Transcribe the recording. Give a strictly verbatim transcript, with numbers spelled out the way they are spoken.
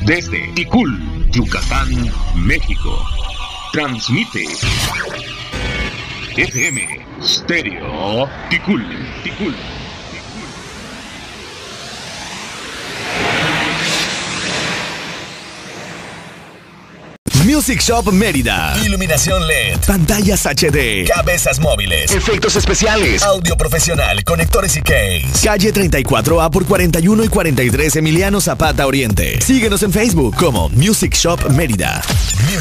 Desde Ticul, Yucatán, México. Transmite F M Stereo Ticul, Ticul. Music Shop Mérida. Iluminación L E D. Pantallas H D. Cabezas móviles. Efectos especiales. Audio profesional. Conectores y case. Calle treinta y cuatro A por cuarenta y uno y cuarenta y tres Emiliano Zapata Oriente. Síguenos en Facebook como Music Shop Mérida. Music